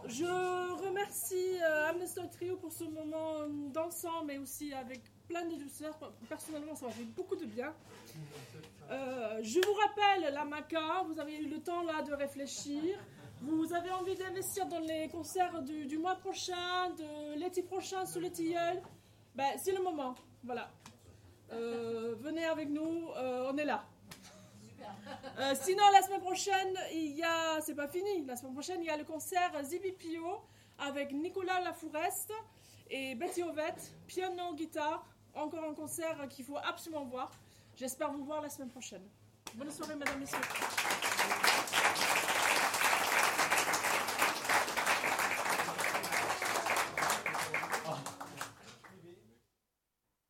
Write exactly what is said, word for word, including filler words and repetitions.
je remercie euh, Amnesty Trio pour ce moment dansant, mais aussi avec plein de douceur. Personnellement, ça m'a fait beaucoup de bien. Euh, je vous rappelle la Maca, vous avez eu le temps là de réfléchir. Vous avez envie d'investir dans les concerts du, du mois prochain, de l'été prochain sous les tilleuls. Ben, c'est le moment, voilà. Euh, venez avec nous, euh, on est là. Euh, sinon, la semaine prochaine, il y a, c'est pas fini, la semaine prochaine, il y a le concert Zibi Pio avec Nicolas Lafoureste et Betty Ovette, piano, guitare. Encore un concert qu'il faut absolument voir. J'espère vous voir la semaine prochaine. Bonne soirée, mesdames et messieurs.